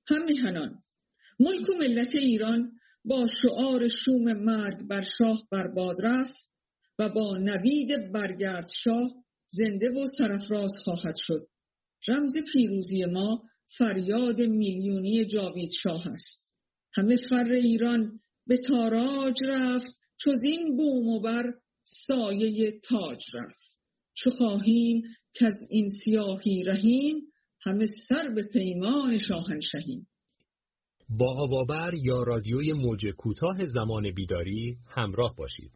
هم میهنان، ملک و ملت ایران با شعار شوم مرگ بر شاه برباد رفت و با نوید برگرد شاه زنده و سرافراز خواهد شد. رمز پیروزی ما فریاد میلیونی جاوید شاه است. همه فر ایران به تاراج رفت، چوز این بوم و بر سایه تاج رفت. چو خواهیم که از این سیاهی رهیم، همه سر به پیمان شاهنشهیم. با هوابر یا رادیوی موج کوتاه زمان بیداری همراه باشید.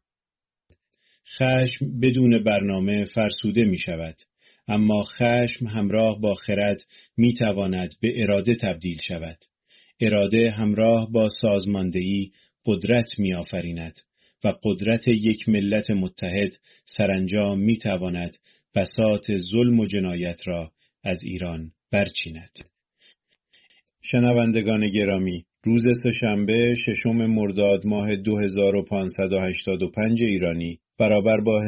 خشم بدون برنامه فرسوده می شود، اما خشم همراه با خرد می تواند به اراده تبدیل شود. اراده همراه با سازماندهی قدرت می آفریند و قدرت یک ملت متحد سرانجام می تواند بساط ظلم و جنایت را از ایران برچیند. شنوندگان گرامی، روز سه‌شنبه ششم مرداد ماه 2585 ایرانی برابر با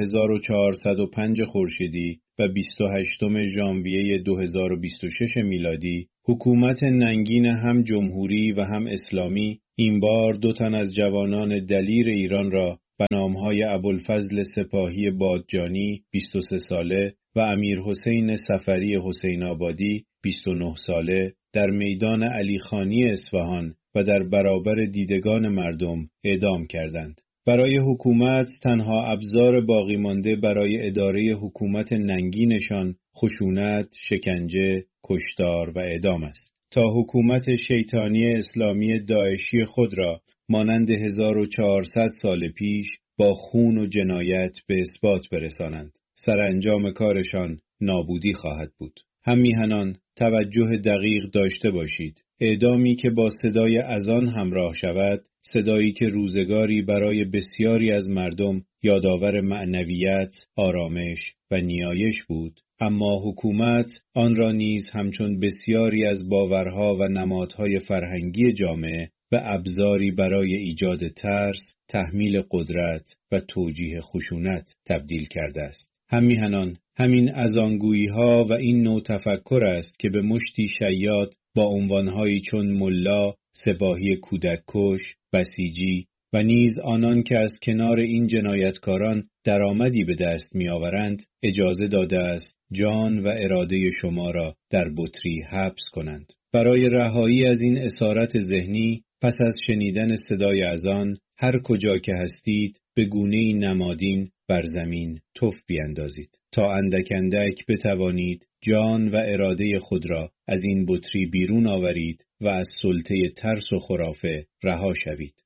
1405 خورشیدی و 28 ژانویه 2026 میلادی، حکومت ننگین هم جمهوری و هم اسلامی این بار 2 تن از جوانان دلیر ایران را به نامهای ابوالفضل سپاهی بادجانی 23 ساله و امیر حسین صفری حسین آبادی 29 ساله در میدان علیخانی اصفهان و در برابر دیدگان مردم اعدام کردند. برای حکومت تنها ابزار باقی مانده برای اداره حکومت ننگینشان خشونت، شکنجه، کشتار و اعدام است. تا حکومت شیطانی اسلامی داعشی خود را مانند 1400 سال پیش با خون و جنایت به اثبات برسانند، سرانجام کارشان نابودی خواهد بود. هم میهنان توجه دقیق داشته باشید. اعدامی که با صدای اذان همراه شود، صدایی که روزگاری برای بسیاری از مردم یادآور معنویت، آرامش و نیایش بود، اما حکومت آن را نیز همچون بسیاری از باورها و نمادهای فرهنگی جامعه به ابزاری برای ایجاد ترس، تحمیل قدرت و توجیه خشونت تبدیل کرده است. هم میهنان، همین اذانگویی‌ها و این نوع تفکر است که به مشتی شیاد با عنوانهایی چون ملا، سپاهی کودککش، بسیجی و نیز آنان که از کنار این جنایتکاران درآمدی به دست می‌آورند اجازه داده است جان و اراده شما را در بطری حبس کنند. برای رهایی از این اسارت ذهنی، پس از شنیدن صدای اذان، هر کجا که هستید به گونه‌ای نمادین بر زمین تف بیندازید تا اندک اندک بتوانید جان و اراده خود را از این بطری بیرون آورید و از سلطه ترس و خرافه رها شوید.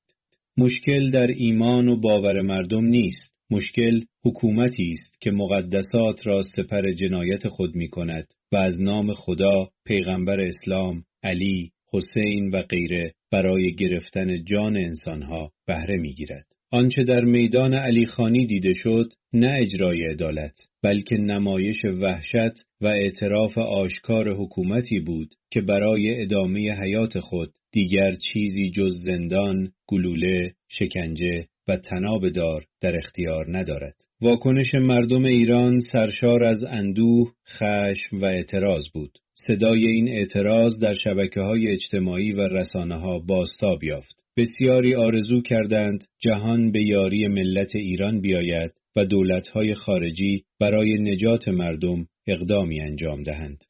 مشکل در ایمان و باور مردم نیست. مشکل حکومتی است که مقدسات را سپر جنایت خود می کند و از نام خدا، پیغمبر اسلام، علی، حسین و غیره برای گرفتن جان انسانها بهره می گیرد. آنچه در میدان علیخانی دیده شد نه اجرای عدالت، بلکه نمایش وحشت و اعتراف آشکار حکومتی بود که برای ادامه حیات خود دیگر چیزی جز زندان، گلوله، شکنجه و طناب دار در اختیار ندارد. واکنش مردم ایران سرشار از اندوه، خشم و اعتراض بود. صدای این اعتراض در شبکه‌های اجتماعی و رسانه‌ها بازتاب یافت. بسیاری آرزو کردند جهان به یاری ملت ایران بیاید و دولت‌های خارجی برای نجات مردم اقدامی انجام دهند.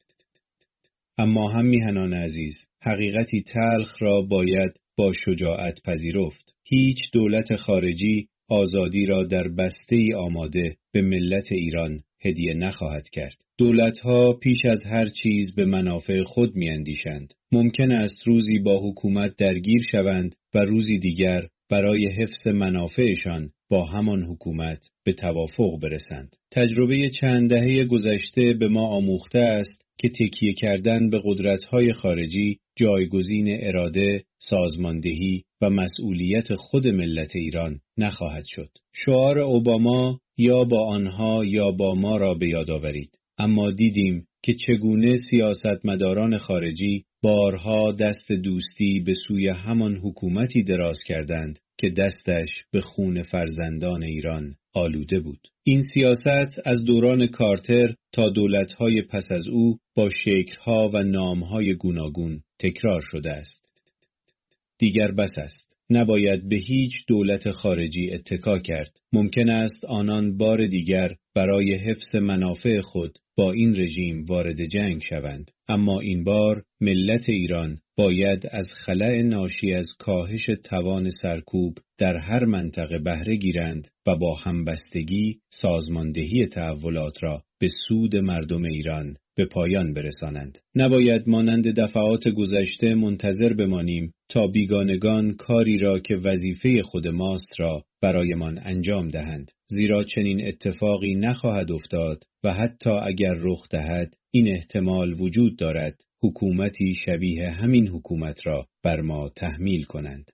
اما هم میهنان عزیز، حقیقتی تلخ را باید با شجاعت پذیرفت. هیچ دولت خارجی آزادی را در بسته‌ای آماده به ملت ایران هدیه نخواهد کرد. دولت‌ها پیش از هر چیز به منافع خود می‌اندیشند. ممکن است روزی با حکومت درگیر شوند و روزی دیگر برای حفظ منافعشان با همان حکومت به توافق برسند. تجربه چند دهه گذشته به ما آموخته است که تکیه کردن به قدرت‌های خارجی جایگزین اراده، سازماندهی و مسئولیت خود ملت ایران نخواهد شد. شعار اوباما یا با آنها یا با ما را به یاد آورید. اما دیدیم که چگونه سیاستمداران خارجی بارها دست دوستی به سوی همان حکومتی دراز کردند که دستش به خون فرزندان ایران آلوده بود. این سیاست از دوران کارتر تا دولت‌های پس از او با شکل‌ها و نام‌های گوناگون تکرار شده است. دیگر بس است. نباید به هیچ دولت خارجی اتکا کرد. ممکن است آنان بار دیگر برای حفظ منافع خود با این رژیم وارد جنگ شوند. اما این بار ملت ایران باید از خلأ ناشی از کاهش توان سرکوب در هر منطقه بهره گیرند و با همبستگی سازماندهی تحولات را به سود مردم ایران به پایان برسانند. نباید مانند دفعات گذشته منتظر بمانیم تا بیگانگان کاری را که وظیفه خود ماست را برایمان انجام دهند، زیرا چنین اتفاقی نخواهد افتاد و حتی اگر رخ دهد این احتمال وجود دارد حکومتی شبیه همین حکومت را بر ما تحمیل کنند.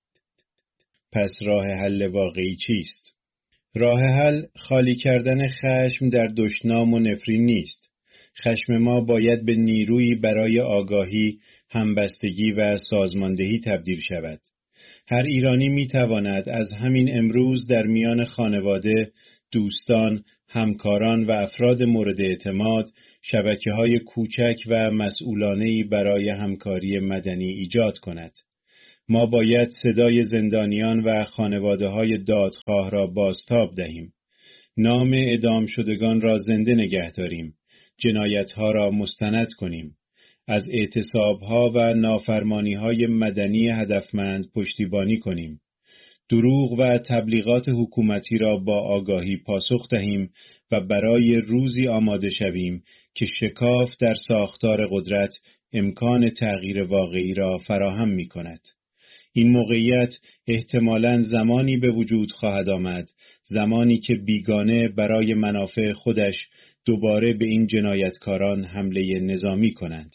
پس راه حل واقعی چیست؟ راه حل خالی کردن خشم در دشنام و نفرین نیست. خشم ما باید به نیرویی برای آگاهی، همبستگی و سازماندهی تبدیل شود. هر ایرانی میتواند از همین امروز در میان خانواده، دوستان، همکاران و افراد مورد اعتماد شبکه‌های کوچک و مسئولانه‌ای برای همکاری مدنی ایجاد کند. ما باید صدای زندانیان و خانواده‌های دادخواه را بازتاب دهیم. نام اعدام شدگان را زنده نگه داریم. جنایت‌ها را مستند کنیم. از اعتصاب‌ها و نافرمانی‌های مدنی هدفمند پشتیبانی کنیم. دروغ و تبلیغات حکومتی را با آگاهی پاسخ دهیم و برای روزی آماده شویم که شکاف در ساختار قدرت امکان تغییر واقعی را فراهم می‌کند. این موقعیت احتمالاً زمانی به وجود خواهد آمد، زمانی که بیگانه برای منافع خودش دوباره به این جنایتکاران حمله نظامی کنند.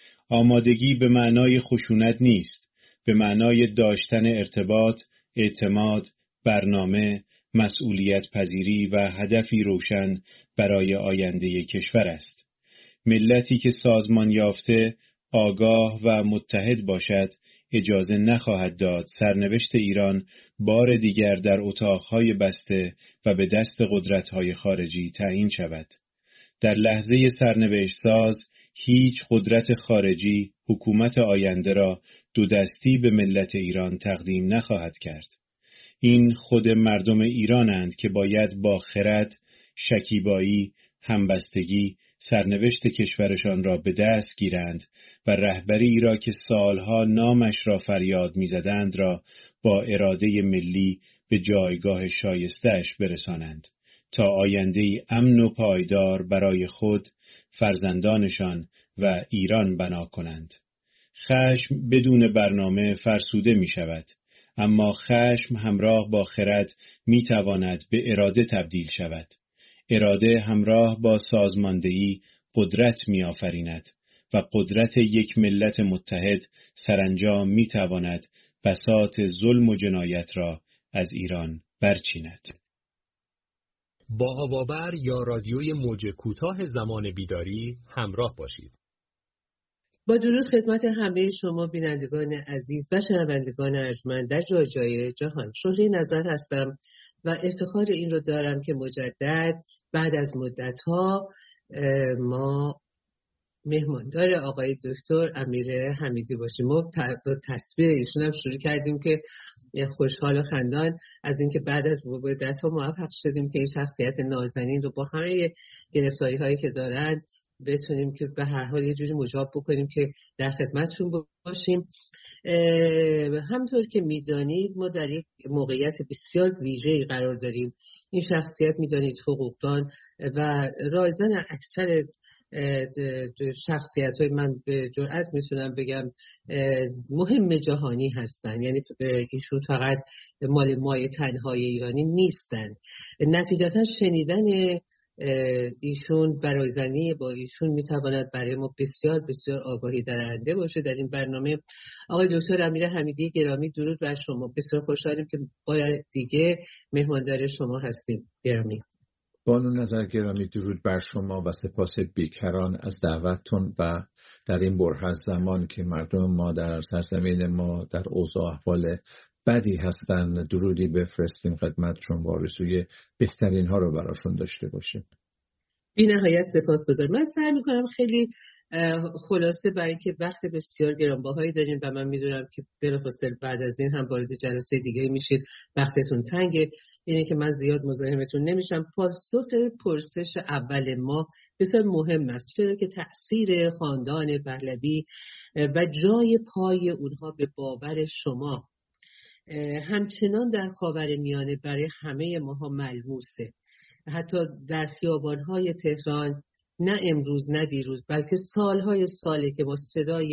آمادگی به معنای خشونت نیست، به معنای داشتن ارتباط، اعتماد، برنامه، مسئولیت پذیری و هدفی روشن برای آینده کشور است. ملتی که سازمان یافته، آگاه و متحد باشد، اجازه نخواهد داد سرنوشت ایران بار دیگر در اتاقهای بسته و به دست قدرت‌های خارجی تعیین شود. در لحظه سرنوشت ساز، هیچ قدرت خارجی حکومت آینده را دو دستی به ملت ایران تقدیم نخواهد کرد. این خود مردم ایرانند که باید با خرد، شکیبایی، همبستگی سرنوشت کشورشان را به دست گیرند و رهبری را که سالها نامش را فریاد می‌زدند را با اراده ملی به جایگاه شایسته‌اش برسانند تا آینده‌ای امن و پایدار برای خود، فرزندانشان و ایران بنا کنند. خشم بدون برنامه فرسوده می شود، اما خشم همراه با خرد می تواند به اراده تبدیل شود. اراده همراه با سازماندهی قدرت می آفریند و قدرت یک ملت متحد سرانجام می تواند بساط ظلم و جنایت را از ایران برچیند. با هوابر یا رادیوی موج کوتاه زمان بیداری همراه باشید. با درود خدمت همه شما بینندگان عزیز و شنوندگان ارجمند در جای جهان. شهره نظر هستم و افتخار این رو دارم که مجدد بعد از مدت‌ها ما مهماندار آقای دکتر امیر حمیدی باشیم. ما تصویر ایشون هم شروع کردیم که خوشحال و خندان از اینکه بعد از مدت‌ها موفق شدیم که این شخصیت نازنین رو با همه گرفتاری‌هایی که دارند بتونیم که به هر حال یه جوری مجاب بکنیم که در خدمتشون باشیم. همطور که میدانید ما در یک موقعیت بسیار ویژه‌ای قرار داریم. این شخصیت میدانید حقوقدان و رایزن اکثر شخصیت‌های من به جرئت میتونم بگم مهم جهانی هستن. یعنی ایشون فقط مال مای تنهای ایرانی نیستن. نتیجتا شنیدن ایشون، برایزنی با ایشون میتواند برای ما بسیار بسیار آگاهی دهنده باشه. در این برنامه آقای دکتر امیر حمیدی گرامی درود بر شما. بسیار خوشحالیم که بار دیگه مهماندار شما هستیم. گرامی بانو نظر گرامی درود بر شما و سپاس بیکران از دعوتتون و در این بره از زمان که مردم ما در سرزمین ما در اوضاع احوال بدی هستن درودی بفرستیم خدمتشون و آرزوی بهترین ها رو براشون داشته باشیم. بی نهایت سپاسگزارم. من سعی میکنم خیلی خلاصه، برای که وقت بسیار گرانبهایی دارین و من میدونم که بلافاصله بعد از این هم وارد جلسه دیگه میشید، وقتتون تنگه، اینه که من زیاد مزاحمتون نمیشم. پاسخ پرسش اول ما بسیار مهم است، چرا که تأثیر خاندان پهلوی و جای پای اونها به باور شما همچنان در خاورمیانه برای همه ماها ملموسه. حتی در خیابان‌های تهران، نه امروز نه دیروز، بلکه سالهای ساله که با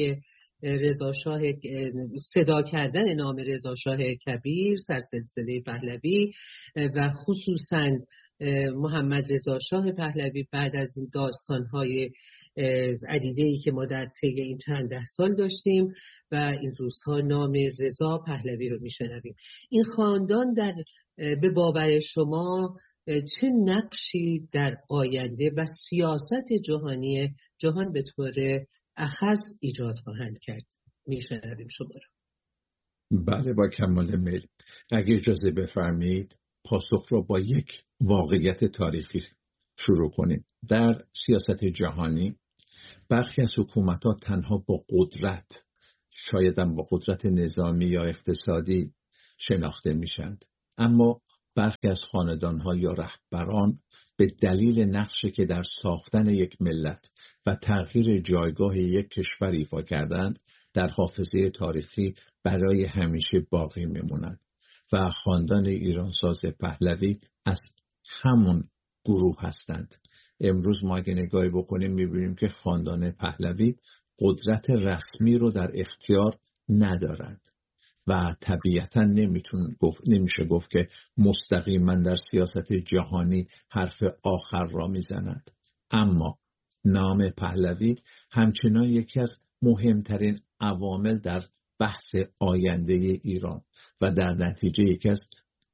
صدا کردن نام رضا شاه کبیر سرسلسله پهلوی و خصوصاً محمد رضا شاه پهلوی بعد از این داستان‌های عدیده‌ای که ما در طی این چند ده سال داشتیم و این روزها نام رضا پهلوی رو میشنویم، این خاندان به باور شما چه نقشی در آینده و سیاست جهان به طور اخص ایجاد خواهند کرد؟ میشنویم شما رو. بله، با کمال میل. اگه اجازه بفرمایید پاسخ رو با یک واقعیت تاریخی شروع کنیم. در سیاست جهانی برخی از حکومت‌ها تنها با قدرت، شاید هم با قدرت نظامی یا اقتصادی شناخته میشند، اما برخی از خاندان‌ها یا رهبران به دلیل نقشی که در ساختن یک ملت و تغییر جایگاه یک کشور ایفا کردند در حافظه تاریخی برای همیشه باقی میمونند و خاندان ایرانساز پهلوی از همون گروه هستند. امروز ما اگه نگاهی بکنیم میبینیم که خاندان پهلوی قدرت رسمی رو در اختیار ندارند و طبیعتا نمیشه گفت که مستقیما در سیاست جهانی حرف آخر را میزنند، اما نام پهلوی همچنان یکی از مهمترین عوامل در بحث آینده ایران و در نتیجه یکی از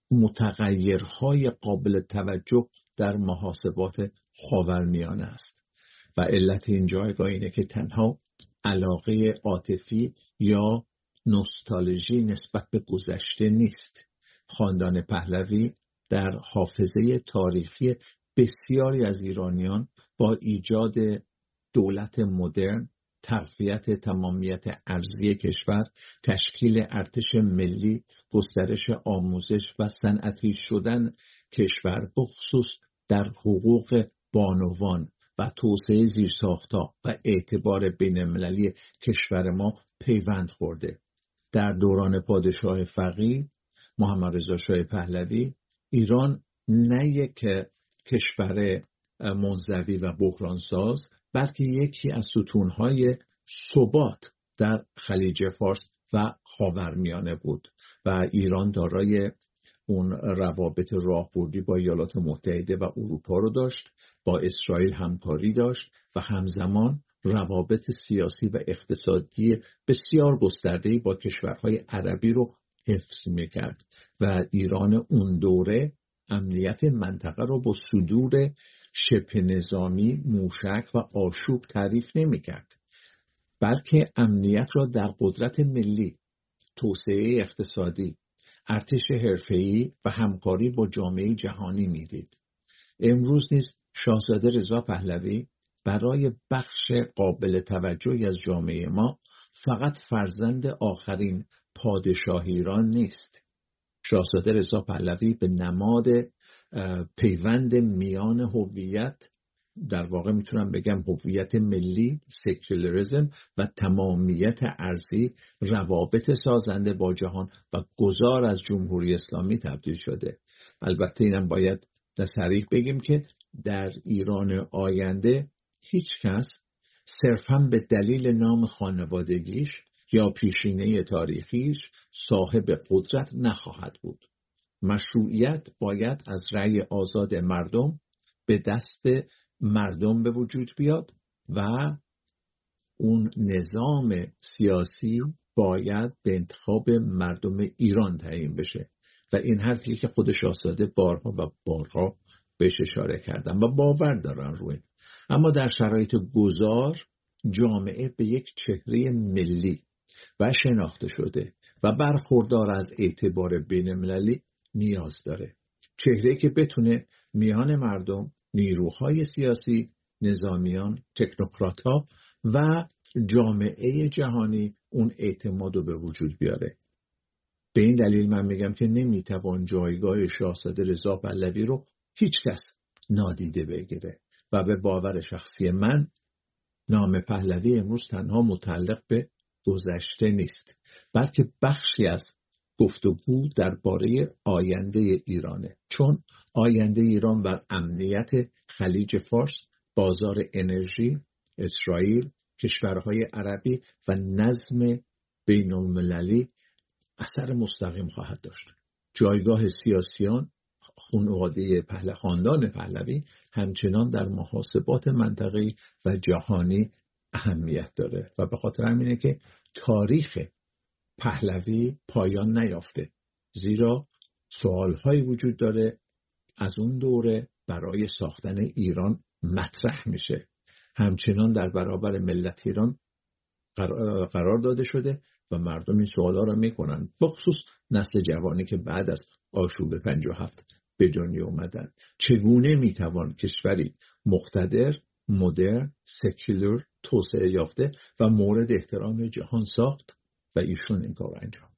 متغیرهای قابل توجه در محاسبات خاورمیانه است و علت این جایگاه اینه که تنها علاقه عاطفی یا نوستالژی نسبت به گذشته نیست. خاندان پهلوی در حافظه تاریخی بسیاری از ایرانیان با ایجاد دولت مدرن، تقویت تمامیت ارضی کشور، تشکیل ارتش ملی، گسترش آموزش و صنعتی شدن کشور، بخصوص در حقوق بانوان و توسعه زیرساخت‌ها و اعتبار بین‌المللی کشور ما پیوند خورده. در دوران پادشاه فقیه محمد رضا شاه پهلوی، ایران نه یک کشور منزوی و بحرانساز، بلکه یکی از ستونهای ثبات در خلیج فارس و خاورمیانه بود و ایران دارای اون روابط راهبردی با ایالات متحده و اروپا رو داشت، با اسرائیل همکاری داشت و همزمان روابط سیاسی و اقتصادی بسیار گسترده‌ای با کشورهای عربی رو حفظ می‌کرد و ایران اون دوره امنیت منطقه رو با صدور شبه نظامی، موشک و آشوب تعریف نمی‌کرد، بلکه امنیت را در قدرت ملی، توسعه اقتصادی، ارتش حرفه‌ای و همکاری با جامعه جهانی می‌دید. امروز نیز شاهزاده رضا پهلوی برای بخش قابل توجهی از جامعه ما فقط فرزند آخرین پادشاه ایران نیست. شاهزاده رضا پهلوی به نماد پیوند میان هویت، در واقع میتونم بگم هویت ملی، سکولریسم و تمامیت ارضی، روابط سازنده با جهان و گذار از جمهوری اسلامی تبدیل شده. البته اینم باید صریح بگیم که در ایران آینده هیچ کس صرفاً به دلیل نام خانوادگیش یا پیشینه تاریخیش صاحب قدرت نخواهد بود. مشروعیت باید از رأی آزاد مردم به دست مردم به وجود بیاد و اون نظام سیاسی باید به انتخاب مردم ایران تعیین بشه و این حرفی که خود شاهزاده بارها و بارها بهش اشاره کردن و باور دارن روی. اما در شرایط گذار جامعه به یک چهره ملی و شناخته شده و برخوردار از اعتبار بین‌المللی نیاز داره. چهره‌ای که بتونه میان مردم، نیروهای سیاسی، نظامیان، تکنوکرات‌ها و جامعه جهانی اون اعتماد رو به وجود بیاره. به این دلیل من میگم که نمیتوان جایگاه شاهزاده رضا پهلوی رو هیچ کس نادیده بگیره و به باور شخصی من نام پهلوی امروز تنها متعلق به گذشته نیست، بلکه بخشی از گفتگو درباره آینده ایرانه، چون آینده ایران بر امنیت خلیج فارس، بازار انرژی، اسرائیل، کشورهای عربی و نظم بین المللی اثر مستقیم خواهد داشت. جایگاه سیاسیان خانواده خاندان پهلوی همچنان در محاسبات منطقه‌ای و جهانی اهمیت داره و به خاطر همینه که تاریخ پهلوی پایان نیافته، زیرا سوال‌هایی وجود داره از اون دوره برای ساختن ایران مطرح میشه، همچنان در برابر ملت ایران قرار داده شده و مردم این سوالا رو میکنن، بخصوص نسل جوانی که بعد از آشوب 57 به دنیا اومدن. چگونه میتوان کشوری مقتدر، مدرن، سکولار، توسعه یافته و مورد احترام جهان ساخت و ایشون این کار انجام.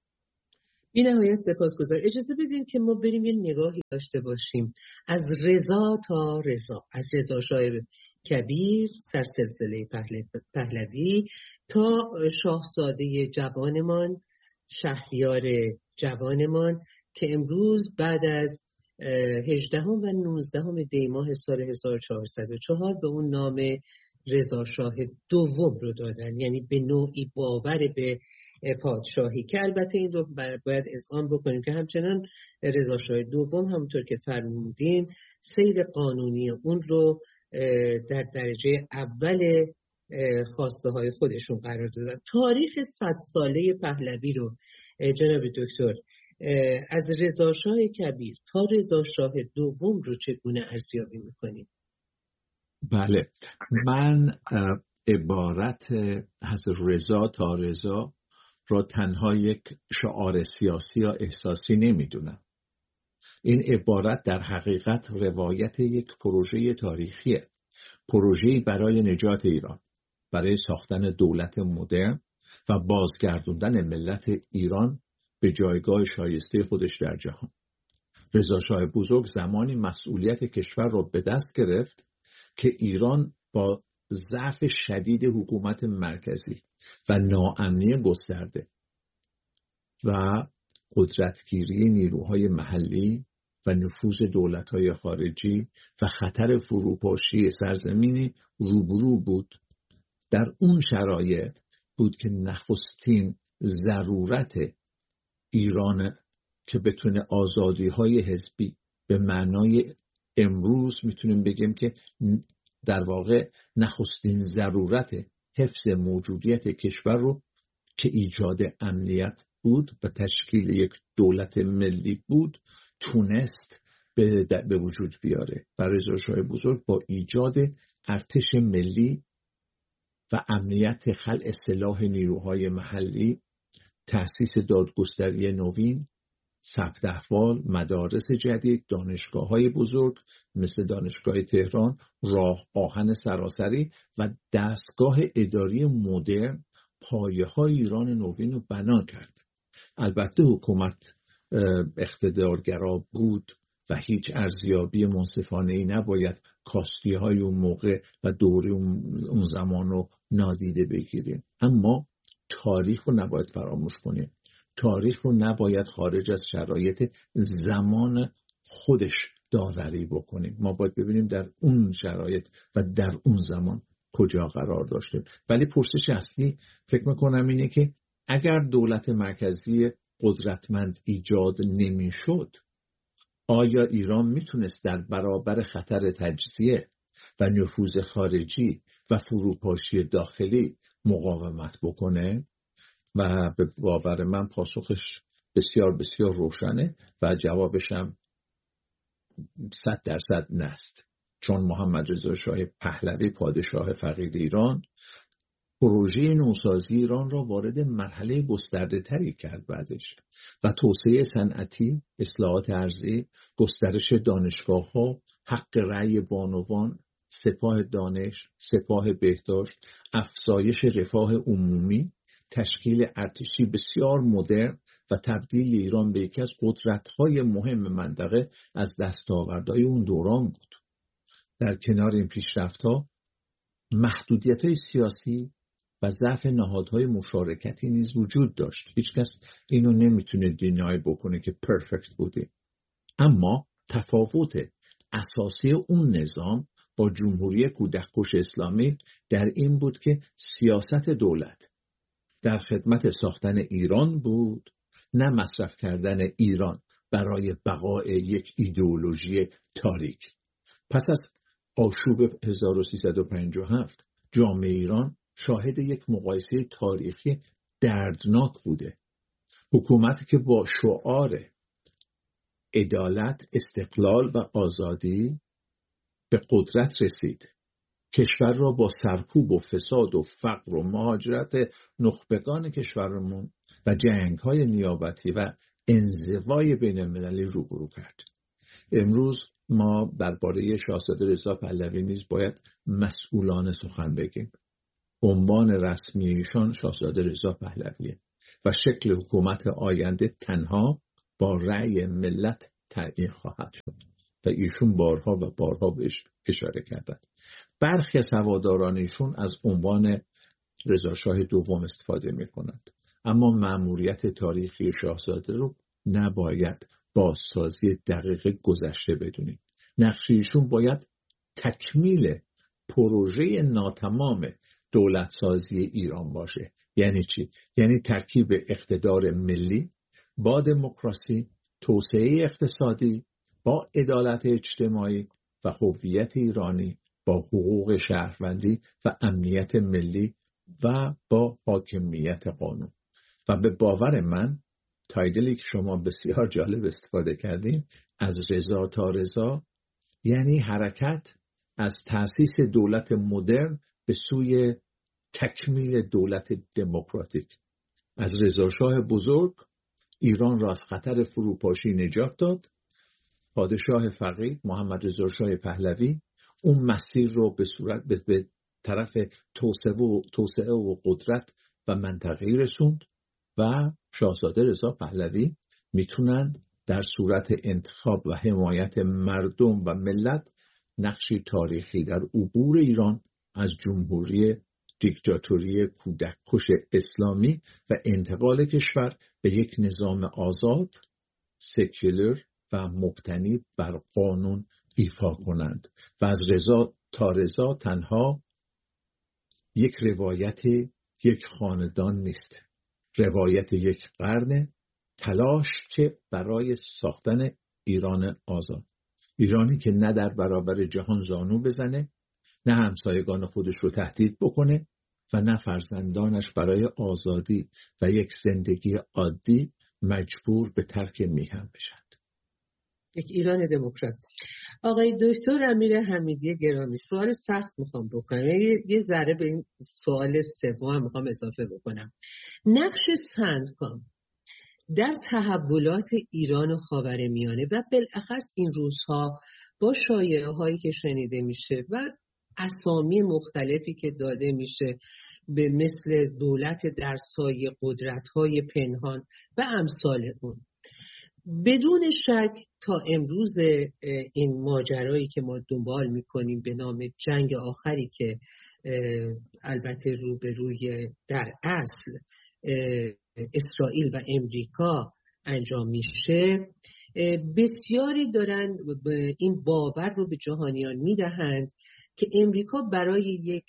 بی نهایت سپاسگزار. اجازه بدین که ما بریم یه نگاهی داشته باشیم از رضا تا رضا، از رضا شاه کبیر سرسلسله پهلوی تا شاهزاده جوانمان، شهریار جوانمان که امروز بعد از 18 و 19 دی ماه سال 1404 به اون نام رضا شاه دوم رو دادن، یعنی به نوعی باور به پادشاهی، که البته این رو باید اذعان بکنیم که همچنان رضا شاه دوم همونطور که فرمودین سیر قانونی اون رو در درجه اول خواسته های خودشون قرار دادن. تاریخ 100 ساله پهلوی رو جناب دکتر از رضا شاه کبیر تا رضا شاه دوم رو چگونه ارزیابی میکنیم؟ بله، من عبارت از رضا تا رضا را تنها یک شعار سیاسی یا احساسی نمیدونم. این عبارت در حقیقت روایت یک پروژه تاریخیه، پروژه‌ای برای نجات ایران، برای ساختن دولت مدرن و بازگردوندن ملت ایران به جایگاه شایسته خودش در جهان. رضا شاه بزرگ زمانی مسئولیت کشور را به دست گرفت که ایران با ضعف شدید حکومت مرکزی و ناامنی گسترده و قدرتگیری نیروهای محلی و نفوذ دولت‌های خارجی و خطر فروپاشی سرزمینی روبرو بود. در اون شرایط بود که نخستین ضرورت ایران که بتونه آزادی‌های حزبی به معنای امروز میتونیم بگیم که در واقع نخستین ضرورت حفظ موجودیت کشور رو که ایجاد امنیت بود و تشکیل یک دولت ملی بود تونست به وجود بیاره. و رضا شاه بزرگ با ایجاد ارتش ملی و امنیت، خلع سلاح نیروهای محلی، تأسیس دادگستری نوین، ثبت احوال، مدارس جدید، دانشگاه‌های بزرگ مثل دانشگاه تهران، راه آهن سراسری و دستگاه اداری مدرن پایه‌های ایران نوین رو بنا کرد. البته حکومت اقتدارگرا بود و هیچ ارزیابی منصفانه‌ای نباید کاستی‌های اون موقع و دوره اون زمان رو نادیده بگیریم، اما تاریخ رو نباید فراموش کنیم. تاریخ رو نباید خارج از شرایط زمان خودش داوری بکنیم. ما باید ببینیم در اون شرایط و در اون زمان کجا قرار داشتیم. ولی پرسش اصلی فکر میکنم اینه که اگر دولت مرکزی قدرتمند ایجاد نمیشد، آیا ایران میتونست در برابر خطر تجزیه و نفوذ خارجی و فروپاشی داخلی مقاومت بکنه؟ و به باور من پاسخش بسیار بسیار روشنه و جوابش هم 100% نست. چون محمد رضا شاه پهلوی پادشاه فقید ایران پروژه نوسازی ایران را وارد مرحله گسترده تری کرد بعدش و توسعه صنعتی، اصلاحات ارضی، گسترش دانشگاه‌ها، حق رأی بانوان، سپاه دانش، سپاه بهداشت، افزایش رفاه عمومی، تشکیل ارتشی بسیار مدرن و تبدیل ایران به یکی از قدرت‌های مهم منطقه از دستاوردهای اون دوران بود. در کنار این پیشرفت‌ها محدودیت‌های سیاسی و ضعف نهادهای مشارکتی نیز وجود داشت. هیچکس اینو نمیتونه دینای بکنه که پرفکت بوده. اما تفاوت اساسی اون نظام با جمهوری کودککش اسلامی در این بود که سیاست دولت در خدمت ساختن ایران بود، نه مصرف کردن ایران برای بقای یک ایدئولوژی تاریک. پس از آشوب 1357 جامعه ایران شاهد یک مقایسه تاریخی دردناک بوده. حکومتی که با شعار عدالت، استقلال و آزادی به قدرت رسید، کشور را با سرکوب و فساد و فقر و مهاجرت نخبگان کشورمون و جنگ‌های نیابتی و انزوای بین‌المللی روبرو کرد. امروز ما درباره شاهزاده رضا پهلوی نیز باید مسئولانه سخن بگیم. عنوان رسمی ایشان شاهزاده رضا پهلویه و شکل حکومت آینده تنها با رأی ملت تعیین خواهد شد و ایشون بارها و بارها بهش اشاره کردند. برخی از هواداران ایشون از عنوان رضاشاه دوم استفاده می‌کنند، اما مأموریت تاریخی شاهزاده رو نباید بازسازی دقیق گذشته بدونید. نقش ایشون باید تکمیل پروژه ناتمام دولتسازی ایران باشه. یعنی چی؟ یعنی ترکیب اقتدار ملی با دموکراسی، توسعه اقتصادی با عدالت اجتماعی و هویت ایرانی با حقوق شهروندی و امنیت ملی و با حاکمیت قانون. و به باور من تایتلی که شما بسیار جالب استفاده کردین، از رضا تا رضا، یعنی حرکت از تأسیس دولت مدرن به سوی تکمیل دولت دموکراتیک. از رضاشاه بزرگ ایران را از خطر فروپاشی نجات داد. پادشاه فقید محمد رضا شاه پهلوی اون مسیر رو به طرف توسعه و قدرت و منطقه‌ای رسوند و شاهزاده رضا پهلوی میتونن در صورت انتخاب و حمایت مردم و ملت نقشی تاریخی در عبور ایران از جمهوری دیکتاتوری کودککش اسلامی و انتقال کشور به یک نظام آزاد، سکولر و مبتنی بر قانون ایفا کنند. و از رضا تا رضا تنها یک روایت یک خاندان نیست، روایت یک قرن تلاش که برای ساختن ایران آزاد، ایرانی که نه در برابر جهان زانو بزنه، نه همسایگان خودش رو تهدید بکنه و نه فرزندانش برای آزادی و یک زندگی عادی مجبور به ترک میهن بشند. یک ایران دموکرات. آقای دکتر امیر حمیدی گرامی، سوال سخت میخوام بکنم، یه ذره به این سوال سوم میخوام اضافه بکنم. نقش سندکام در تحولات ایران و خاورمیانه و بالاخص این روزها با شایعه هایی که شنیده میشه و اسامی مختلفی که داده میشه به مثل دولت در سایه، قدرت‌های پنهان و امثال اون، بدون شک تا امروز این ماجرایی که ما دنبال میکنیم به نام جنگ آخری که البته روبروی در اصل اسرائیل و امریکا انجام میشه، بسیاری دارن این باور رو به جهانیان میدهند که امریکا برای یک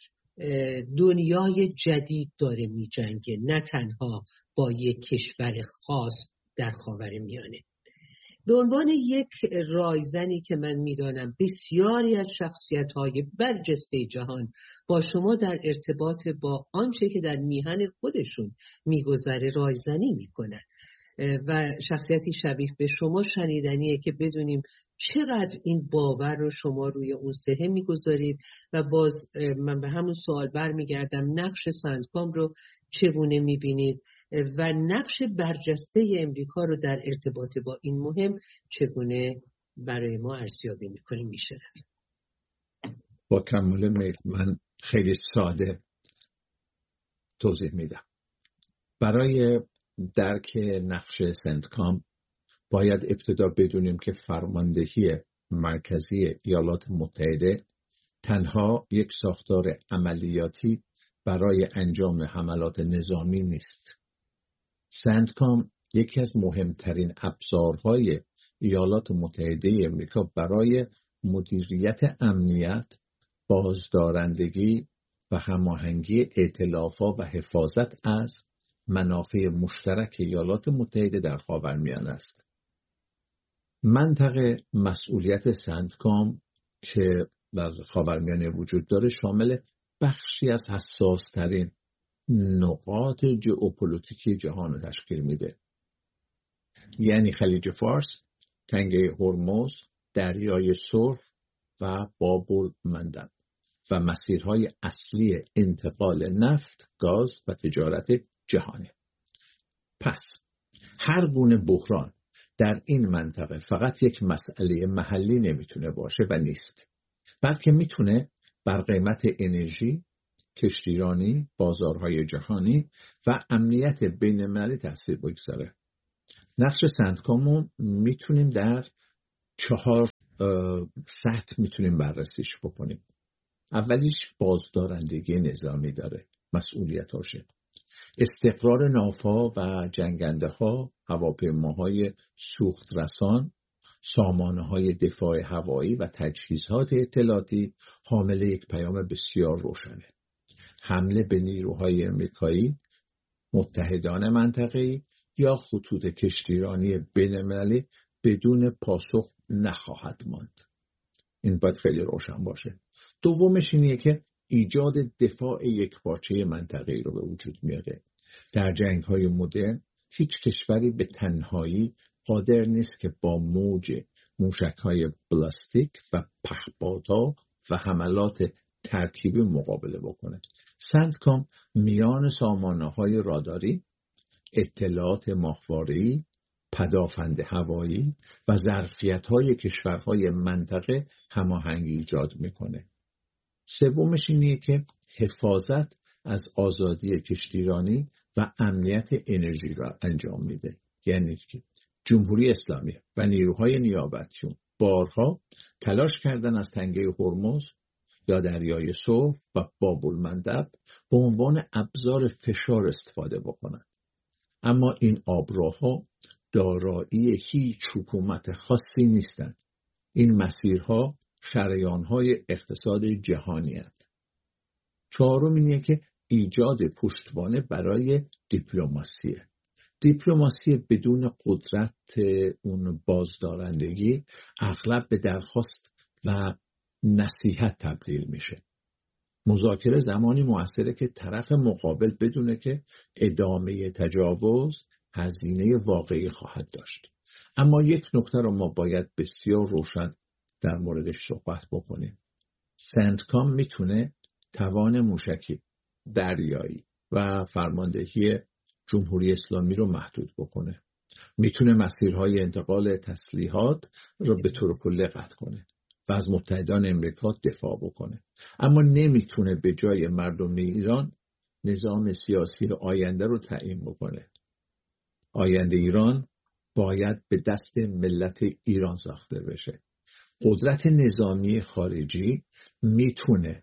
دنیای جدید داره میجنگه، نه تنها با یک کشور خاص در خاورمیانه. به عنوان یک رایزنی که من میدانم بسیاری از شخصیت‌های برجسته جهان با شما در ارتباط با آنچه که در میهن خودشون میگذره رایزنی میکنن، و شخصیتی شبیه به شما شنیدنیه که بدونیم چقدر این باور رو شما روی اون صحه میگذارید. و باز من به همون سوال برمیگردم، نقش سندکام رو چگونه میبینید و نقش برجسته امریکا رو در ارتباط با این مهم چگونه برای ما ارزیابی میکنیم میشنویم. با کمال میل من خیلی ساده توضیح میدم. برای درک نقش سندکام باید ابتدا بدونیم که فرماندهی مرکزی ایالات متحده تنها یک ساختار عملیاتی برای انجام حملات نظامی نیست. سندکام یکی از مهمترین ابزارهای ایالات متحده آمریکا برای مدیریت امنیت، بازدارندگی و هماهنگی ائتلاف‌ها و حفاظت از منافع مشترک ایالات متحده در خاورمیانه است. منطقه مسئولیت سندکام که در خاورمیانه وجود داره شامل بخشی از حساس‌ترین نقاط ژئوپلیتیکی جهان رو تشکیل میده. یعنی خلیج فارس، تنگه هرمز، دریای سرخ و باب المندب و مسیرهای اصلی انتقال نفت، گاز و تجارت جهانی. پس هر گونه بحران در این منطقه فقط یک مسئله محلی نمیتونه باشه و نیست، بلکه میتونه بر قیمت انرژی، کشتیرانی، بازارهای جهانی و امنیت بین‌المللی تاثیر بگذاره. نقش سندکامو میتونیم در 4 سطح میتونیم بررسیش بکنیم. اولیش بازدارندگی نظامی داره، مسئولیتاشه. استقرار ناوها و جنگنده ها، هواپیماهای سوخت رسان، سامانه های دفاع هوایی و تجهیزات اطلاعاتی حامل یک پیام بسیار روشنه: حمله به نیروهای آمریکایی، متحدان منطقه‌ای یا خطوط کشتیرانی بین‌المللی بدون پاسخ نخواهد ماند. این باید خیلی روشن باشه. دومش اینه که ایجاد دفاع یکپارچه منطقه‌ای رو به وجود میاره. در جنگ‌های مدرن هیچ کشوری به تنهایی قادر نیست که با موج موشک‌های بلاستیک و پهپادها و حملات ترکیبی مقابله بکنه. سندکام میان سامانه‌های راداری، اطلاعات ماهواره‌ای، پدافند هوایی و ظرفیت‌های کشورهای منطقه هماهنگی ایجاد میکنه. سومش اینه که حفاظت از آزادی کشتیرانی و امنیت انرژی را انجام میده. یعنی که جمهوری اسلامی و نیروهای نیابتیون بارها تلاش کردن از تنگه هرمز یا دریای سرخ و باب المندب به عنوان ابزار فشار استفاده بکنند. اما این آبراها دارایی هیچ حکومت خاصی نیستند. این مسیرها شریان‌های اقتصاد جهانی هستند. چهارم اینه که ایجاد پشتوانه برای دیپلماسیه. دیپلماسی بدون قدرت اون بازدارندگی اغلب به درخواست و نصیحت تبدیل میشه. مذاکره زمانی موثره که طرف مقابل بدونه که ادامه تجاوز هزینه واقعی خواهد داشت. اما یک نکته رو ما باید بسیار روشن در موردش صحبت بکنیم. سندکام میتونه توان موشکی، دریایی و فرماندهی جمهوری اسلامی رو محدود بکنه. میتونه مسیرهای انتقال تسلیحات رو به طور کلی قطع کنه و از متحدان امریکا دفاع بکنه. اما نمیتونه به جای مردم ایران نظام سیاسی آینده رو تعیین بکنه. آینده ایران باید به دست ملت ایران ساخته بشه. قدرت نظامی خارجی میتونه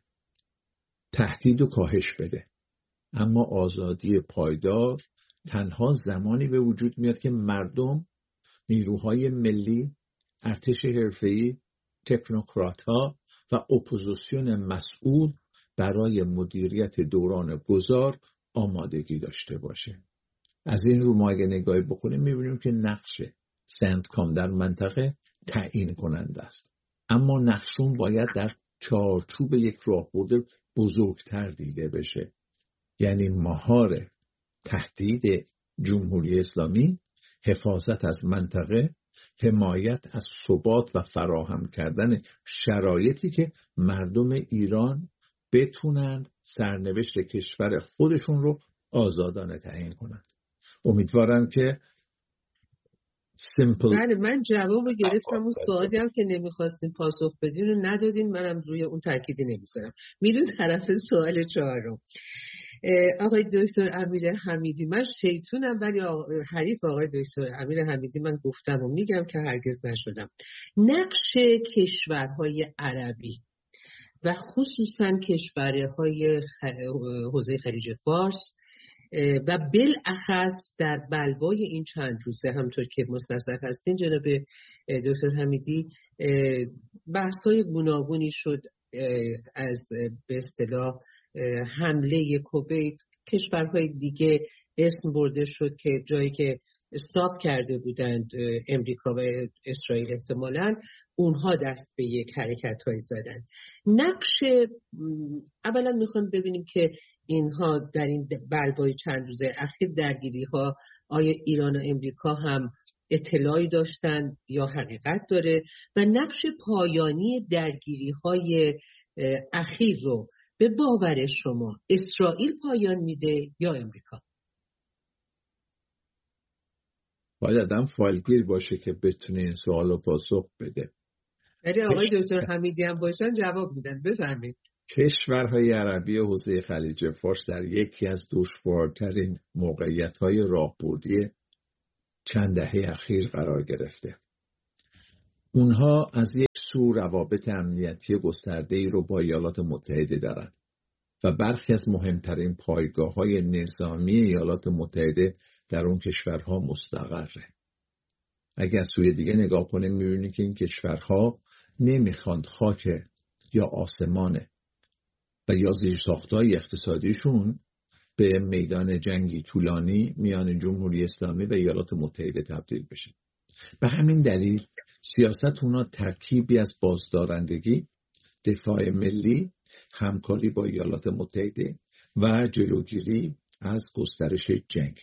تهدید و کاهش بده، اما آزادی پایدار تنها زمانی به وجود میاد که مردم، نیروهای ملی، ارتش حرفه‌ای، تکنوکرات‌ها و اپوزیسیون مسئول برای مدیریت دوران گذار آمادگی داشته باشه. از این رو ما اگه نگاهی بکنیم میبینیم که نقش سندکام در منطقه تعیین کننده است، اما نقشون باید در چارچوب یک راهبرد بزرگتر دیده بشه. یعنی مهار تهدید جمهوری اسلامی حفاظت از منطقه، حمایت از ثبات و فراهم کردن شرایطی که مردم ایران بتونند سرنوشت کشور خودشون رو آزادانه تعیین کنند. امیدوارم که بله، من جواب رو گرفتم. اون سوالی هم که نمیخواستیم پاسخ بدین رو ندادین، منم روی اون تأکیدی نمیذارم. میرون طرف سوال 4. آقای دکتر امیر حمیدی، من شیطونم ولی حریف آقای دکتر امیر حمیدی من گفتم و میگم که هرگز نشدم. نقش کشورهای عربی و خصوصا کشورهای حوزه خلیج فارس و بالاخص در بلوای این چند روزه همطور که مستحضر هستین جناب دکتر حمیدی، بحث‌های گوناگونی شد از به اصطلاح حمله کویت. کشورهای دیگه اسم برده شد که جایی که استاپ کرده بودند امریکا و اسرائیل احتمالاً اونها دست به یک حرکت‌هایی زدن. نقش اولا میخوام ببینیم که اینها در این بلوای چند روزه اخیر درگیری‌ها آیا ایران و امریکا هم اطلاعی داشتن یا حقیقت داره و نقش پایانی درگیری‌های اخیر رو به باور شما اسرائیل پایان میده یا امریکا؟ باید آدم فالگیر باشه که بتونه این سوال رو پاسخ بده. اگه آقای دکتر حمیدی هم باشن جواب میدن. بفرمایید. کشورهای عربی حوزه خلیج فارس در یکی از دشوارترین موقعیت‌های راهبردی چند دهه اخیر قرار گرفته. اونها از یک سو روابط امنیتی گسترده‌ای رو با ایالات متحده دارن و برخی از مهمترین پایگاه‌های نظامی ایالات متحده در اون کشورها مستقره. اگر سوی دیگه نگاه کنیم می‌بینیم که این کشورها نمیخواند خاک یا آسمان و یا زیرساخت‌های اقتصادیشون به میدان جنگی طولانی میان جمهوری اسلامی و ایالات متحده تبدیل بشه. به همین دلیل سیاست اونا ترکیبی از بازدارندگی، دفاع ملی، همکاری با ایالات متحده و جلوگیری از گسترش جنگ.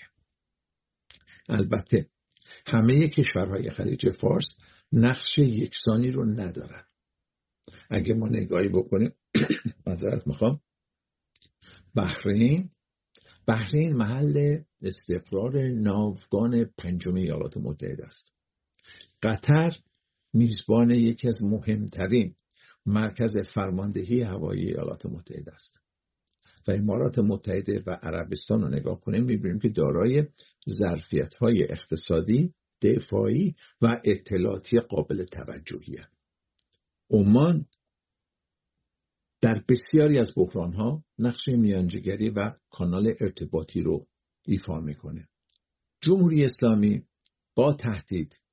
البته همه کشورهای خلیج فارس نقش یکسانی رو ندارن. اگه ما نگاهی بکنیم معذرت میخوام، بحرین محل استقرار ناوگان پنجم ایالات متحده است. قطر میزبان یکی از مهمترین مرکز فرماندهی هوایی ایالات متحده است و امارات متحده و عربستان رو نگاه کنیم می‌بینیم که دارای ظرفیت‌های اقتصادی، دفاعی و اطلاعاتی قابل توجهی است. عمان در بسیاری از بحران‌ها نقش میانجیگری و کانال ارتباطی رو ایفا می‌کنه. جمهوری اسلامی با تهدید